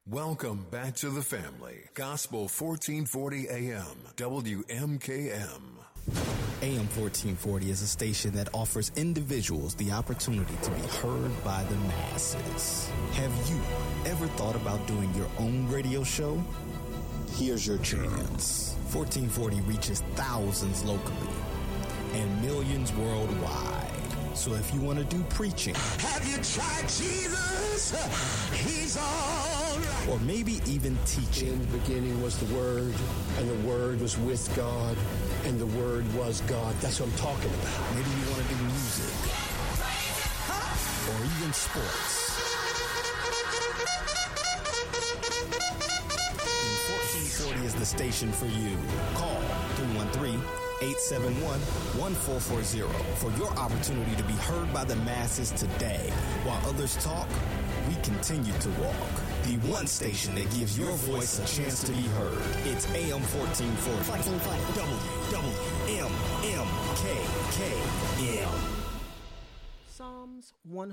Welcome back to the family. Gospel 1440 AM, WMKM. AM 1440 is a station that offers individuals the opportunity to be heard by the masses. Have you ever thought about doing your own radio show? Here's your chance. 1440 reaches thousands locally and millions worldwide. So if you want to do preaching, have you tried Jesus? He's all right. Or maybe even teaching. In the beginning was the Word, and the Word was with God, and the Word was God. That's what I'm talking about. Maybe you want to do music. Or even sports. And 1440 is the station for you. Call 313-871-1440 for your opportunity to be heard by the masses today. While others talk, we continue to walk. The one station that gives your voice a chance to be heard. It's AM 1440. WMMKKM. Psalms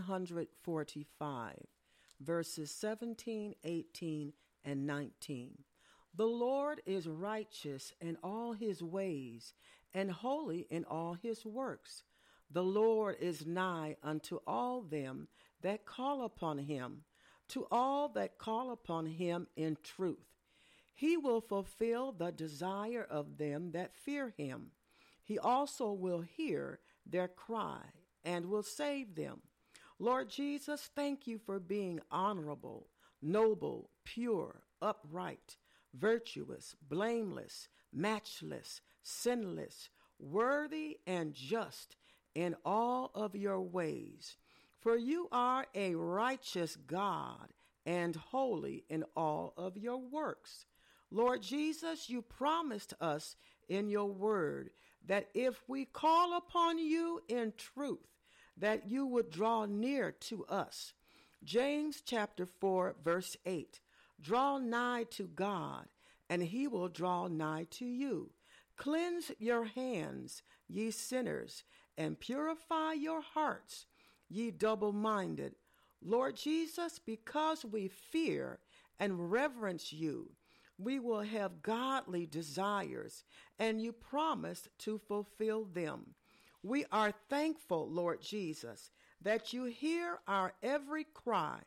145, verses 17, 18, and 19. The Lord is righteous in all his ways, and holy in all his works. The Lord is nigh unto all them that call upon him, to all that call upon him in truth. He will fulfill the desire of them that fear him. He also will hear their cry and will save them. Lord Jesus, thank you for being honorable, noble, pure, upright, virtuous, blameless, matchless, sinless, worthy, and just in all of your ways. For you are a righteous God and holy in all of your works. Lord Jesus, you promised us in your word that if we call upon you in truth, that you would draw near to us. James chapter 4, verse 8. Draw nigh to God, and he will draw nigh to you. Cleanse your hands, ye sinners, and purify your hearts, ye double-minded. Lord Jesus, because we fear and reverence you, we will have godly desires, and you promised to fulfill them. We are thankful, Lord Jesus, that you hear our every cry.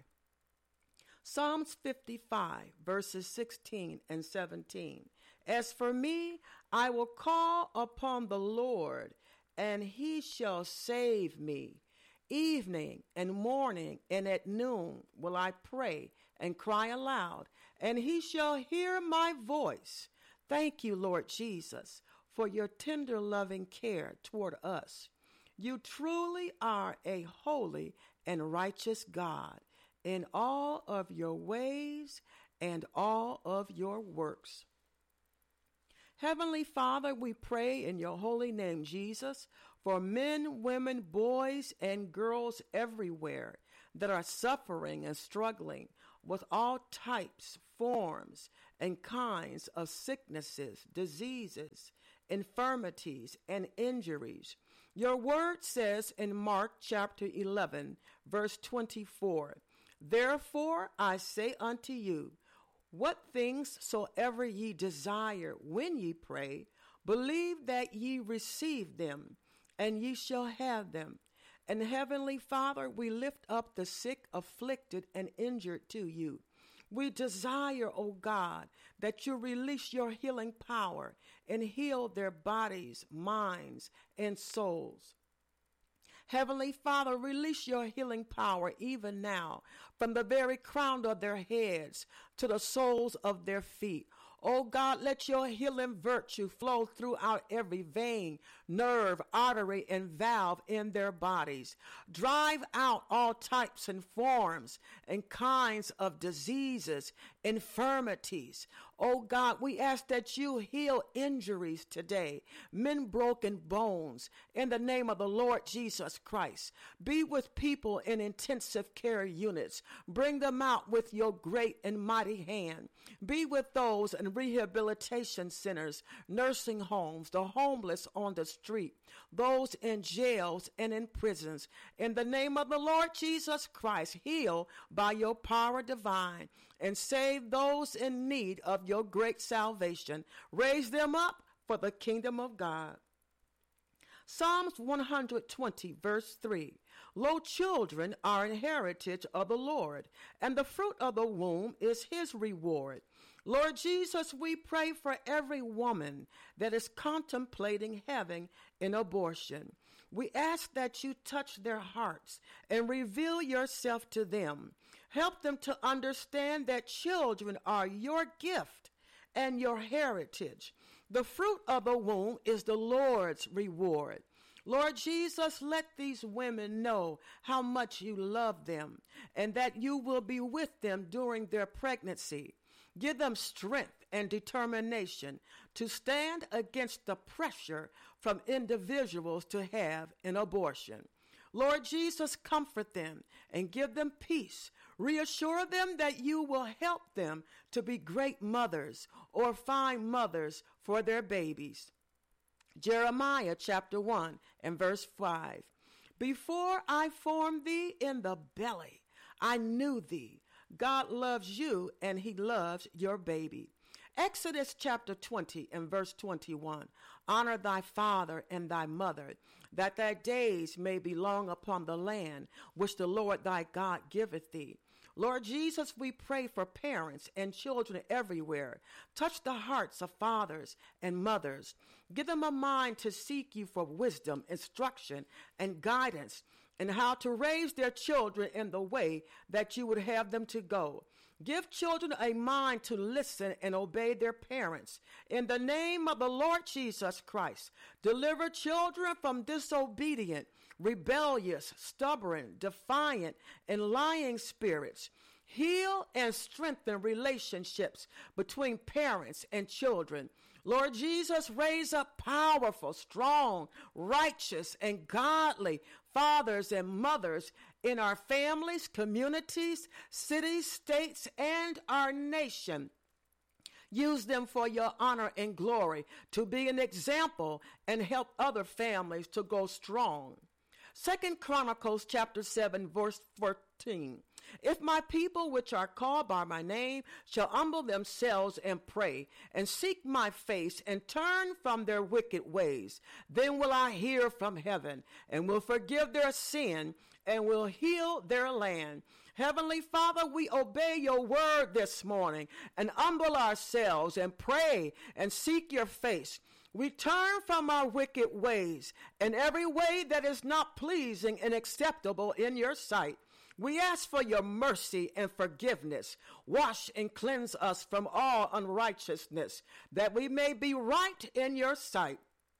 Psalms 55, verses 16 and 17. As for me, I will call upon the Lord, and he shall save me. Evening and morning and at noon will I pray and cry aloud, and he shall hear my voice. Thank you, Lord Jesus, for your tender loving care toward us. You truly are a holy and righteous God in all of your ways and all of your works. Heavenly Father, we pray in your holy name, Jesus, for men, women, boys, and girls everywhere that are suffering and struggling with all types, forms, and kinds of sicknesses, diseases, infirmities, and injuries. Your word says in Mark chapter 11, verse 24, Therefore I say unto you, what things soever ye desire when ye pray, believe that ye receive them, and ye shall have them. And Heavenly Father, we lift up the sick, afflicted, and injured to you. We desire, O God, that you release your healing power and heal their bodies, minds, and souls. Heavenly Father, release your healing power even now from the very crown of their heads to the soles of their feet. Oh God, let your healing virtue flow throughout every vein, nerve, artery, and valve in their bodies. Drive out all types and forms and kinds of diseases, infirmities. Oh God, we ask that you heal injuries today, mend broken bones in the name of the Lord Jesus Christ. Be with people in intensive care units. Bring them out with your great and mighty hand. Be with those in in rehabilitation centers, nursing homes, the homeless on the street, those in jails and in prisons. In the name of the Lord Jesus Christ, heal by your power divine and save those in need of your great salvation. Raise them up for the kingdom of God. Psalms 120, verse 3. Lo, children are an heritage of the Lord, and the fruit of the womb is his reward. Lord Jesus, we pray for every woman that is contemplating having an abortion. We ask that you touch their hearts and reveal yourself to them. Help them to understand that children are your gift and your heritage. The fruit of the womb is the Lord's reward. Lord Jesus, let these women know how much you love them and that you will be with them during their pregnancy. Give them strength and determination to stand against the pressure from individuals to have an abortion. Lord Jesus, comfort them and give them peace. Reassure them that you will help them to be great mothers or fine mothers for their babies. Jeremiah chapter 1 and verse 5. Before I formed thee in the belly, I knew thee. God loves you and he loves your baby. Exodus chapter 20 and verse 21. Honor thy father and thy mother, that thy days may be long upon the land which the Lord thy God giveth thee. Lord Jesus, we pray for parents and children everywhere. Touch the hearts of fathers and mothers. Give them a mind to seek you for wisdom, instruction, and guidance in how to raise their children in the way that you would have them to go. Give children a mind to listen and obey their parents. In the name of the Lord Jesus Christ, deliver children from disobedient, rebellious, stubborn, defiant, and lying spirits. Heal and strengthen relationships between parents and children. Lord Jesus, raise up powerful, strong, righteous, and godly fathers and mothers in our families, communities, cities, states, and our nation. Use them for your honor and glory to be an example and help other families to go strong. 2 Chronicles chapter 7, verse 14. If my people which are called by my name shall humble themselves and pray and seek my face and turn from their wicked ways, then will I hear from heaven and will forgive their sin and will heal their land. Heavenly Father, we obey your word this morning and humble ourselves and pray and seek your face. We turn from our wicked ways and every way that is not pleasing and acceptable in your sight. We ask for your mercy and forgiveness. Wash and cleanse us from all unrighteousness, that we may be right in your sight.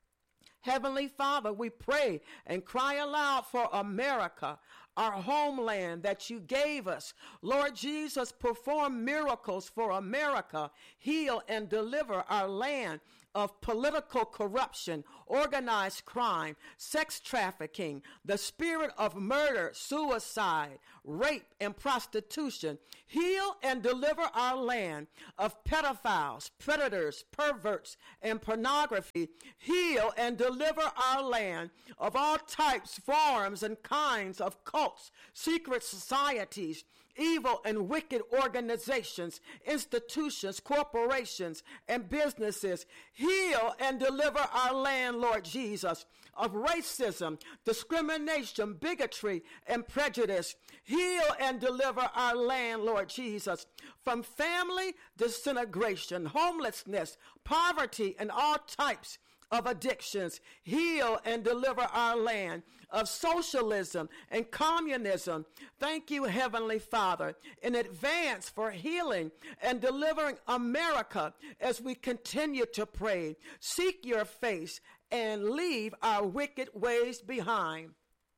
Heavenly Father, we pray and cry aloud for America, our homeland that you gave us. Lord Jesus, perform miracles for America. Heal and deliver our land of political corruption, organized crime, sex trafficking, the spirit of murder, suicide, rape, and prostitution. Heal and deliver our land of pedophiles, predators, perverts, and pornography. Heal and deliver our land of all types, forms, and kinds of cults, secret societies, evil and wicked organizations, institutions, corporations, and businesses. Heal and deliver our land, Lord Jesus, of racism, discrimination, bigotry, and prejudice. Heal and deliver our land, Lord Jesus, from family disintegration, homelessness, poverty, and all types of addictions. Heal and deliver our land of socialism and communism. Thank you, Heavenly Father, in advance for healing and delivering America as we continue to pray. Seek your face and leave our wicked ways behind.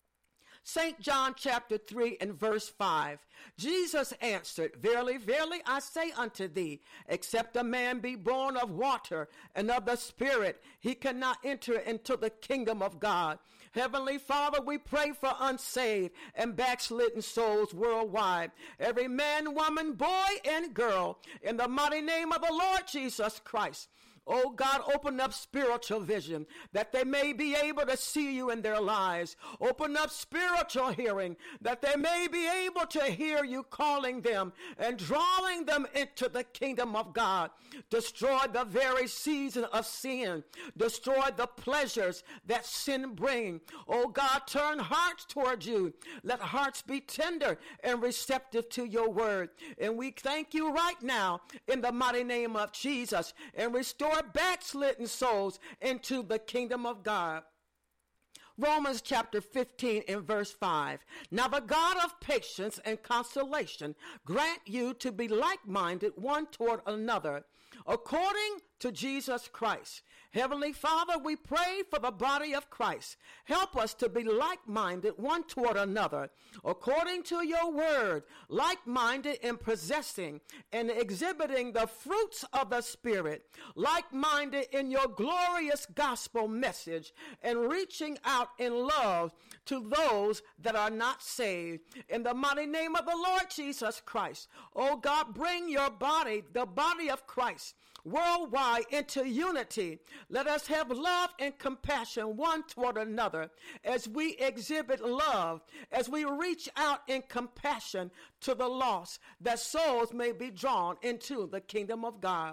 St. John chapter 3 and verse 5. Jesus answered, Verily, verily, I say unto thee, except a man be born of water and of the Spirit, he cannot enter into the kingdom of God. Heavenly Father, we pray for unsaved and backslidden souls worldwide. Every man, woman, boy, and girl, in the mighty name of the Lord Jesus Christ. Oh God, open up spiritual vision that they may be able to see you in their lives. Open up spiritual hearing that they may be able to hear you calling them and drawing them into the kingdom of God. Destroy the very season of sin. Destroy the pleasures that sin brings. Oh God, turn hearts towards you. Let hearts be tender and receptive to your word. And we thank you right now in the mighty name of Jesus, and restore backslidden souls into the kingdom of God. Romans chapter 15 and verse 5. Now the God of patience and consolation grant you to be like-minded one toward another, according to Jesus Christ. Heavenly Father, we pray for the body of Christ. Help us to be like-minded one toward another, according to your word, like-minded in possessing and exhibiting the fruits of the Spirit, like-minded in your glorious gospel message, and reaching out in love to those that are not saved. In the mighty name of the Lord Jesus Christ, oh God, bring your body, the body of Christ, worldwide into unity. Let us have love and compassion one toward another as we exhibit love, as we reach out in compassion to the lost, that souls may be drawn into the kingdom of God.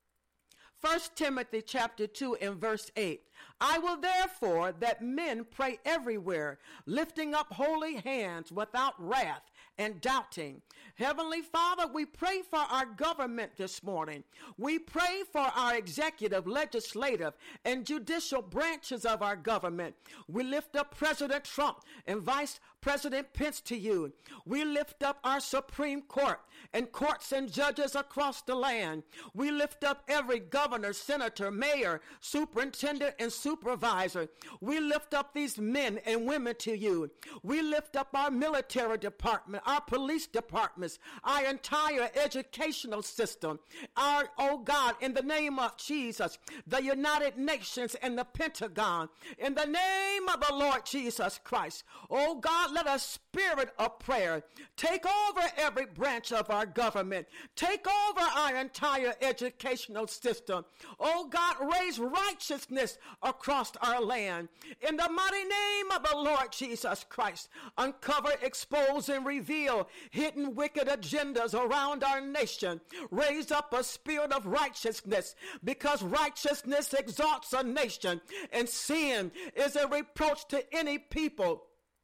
1 Timothy chapter 2 and verse 8. I will therefore that men pray everywhere, lifting up holy hands without wrath and doubting. Heavenly Father, we pray for our government this morning. We pray for our executive, legislative, and judicial branches of our government. We lift up President Trump and Vice President Pence to you. We lift up our Supreme Court and courts and judges across the land. We lift up every governor, senator, mayor, superintendent, and supervisor. We lift up these men and women to you. We lift up our military department, our police departments, our entire educational system, oh God, in the name of Jesus, the United Nations and the Pentagon, in the name of the Lord Jesus Christ. Oh God, let a spirit of prayer take over every branch of our government, take over our entire educational system. Oh God, raise righteousness across our land. In the mighty name of the Lord Jesus Christ, uncover, expose, and reveal hidden wicked agendas around our nation. Raise up a spirit of righteousness, because righteousness exalts a nation, and sin is a reproach to any people.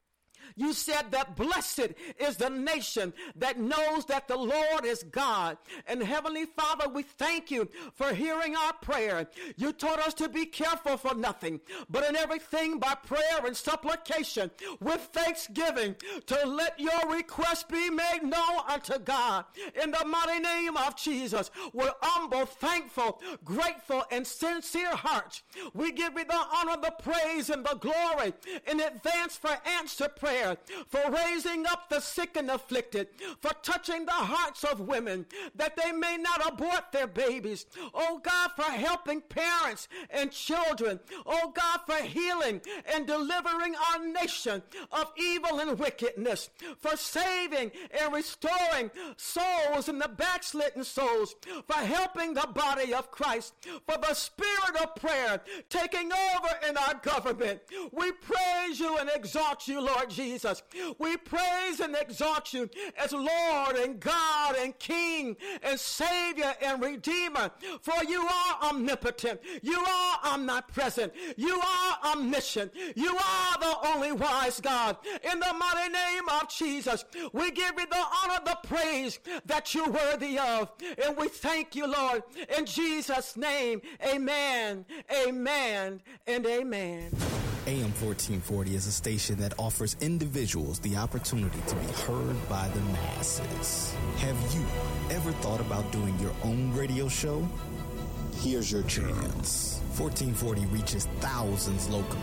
You said that blessed is the nation that knows that the Lord is God. And Heavenly Father, we thank you for hearing our prayer. You told us to be careful for nothing, but in everything by prayer and supplication with thanksgiving, to let your request be made known unto God. In the mighty name of Jesus, with humble, thankful, grateful, and sincere hearts, we give you the honor, the praise, and the glory in advance for answer prayer, for raising up the sick and afflicted, for touching the hearts of women that they may not abort their babies. Oh God, for helping parents and children. Oh God, for healing and delivering our nation of evil and wickedness, for saving and restoring souls and the backslidden souls, for helping the body of Christ, for the spirit of prayer taking over in our government. We praise you and exalt you, Lord Jesus. We praise and exalt you as Lord and God and King and Savior and Redeemer, for you are omnipotent, you are omnipresent, you are omniscient, you are the only wise God. In the mighty name of Jesus, we give you the honor, the praise that you're worthy of, and we thank you, Lord, in Jesus' name. Amen, amen, and amen. AM 1440 is a station that offers individuals the opportunity to be heard by the masses. Have you ever thought about doing your own radio show? Here's your chance. 1440 reaches thousands locally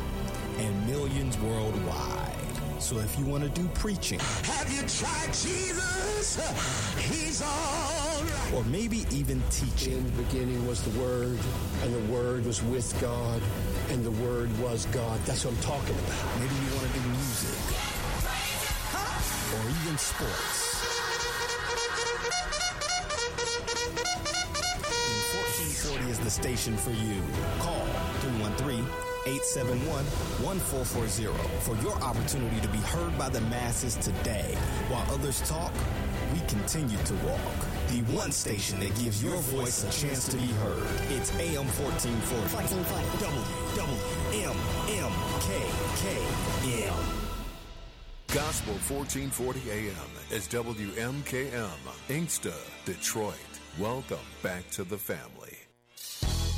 and millions worldwide. So if you want to do preaching, have you tried Jesus? He's all right. or maybe even teaching. In the beginning was the Word, and the Word was with God, and the Word was God. That's what I'm talking about. Maybe you want to do music, or even sports. 1440 is the station for you. Call 313-871-1440 for your opportunity to be heard by the masses today. While others talk, we continue to walk. The one station that gives your voice a chance to be heard. It's AM 1440. WMMKKM. Gospel 1440 AM is WMKM, Inkster, Detroit. Welcome back to the family.